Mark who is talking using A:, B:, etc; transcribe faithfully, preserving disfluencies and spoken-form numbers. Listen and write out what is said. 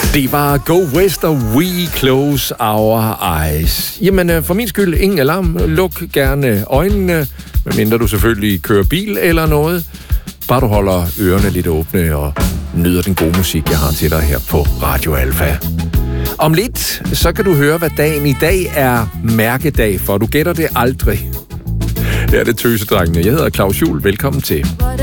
A: Det var Go West og We Close Our Eyes. Jamen, for min skyld, ingen alarm. Luk gerne øjnene, medmindre du selvfølgelig kører bil eller noget. Bare du holder ørerne lidt åbne og nyder den gode musik, jeg har til dig her på Radio Alfa. Om lidt, så kan du høre, hvad dagen i dag er mærkedag for. Du gætter det aldrig. Her er det Tøsedrengene. Jeg hedder Claus Juhl. Velkommen til.